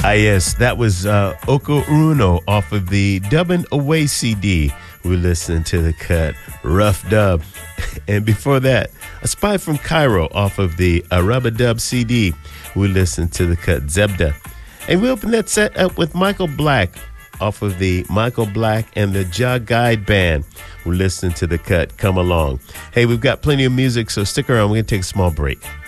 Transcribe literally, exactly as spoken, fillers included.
Ah, yes, that was uh, Oko Uno off of the Dubbin' Away C D. We listened to the cut Rough Dub. And before that, A Spy from Cairo off of the Araba Dub C D. We listened to the cut Zebda. And we opened that set up with Michael Black off of the Michael Black and the Ja Guide Band. We listened to the cut Come Along. Hey, we've got plenty of music, so stick around. We're going to take a small break.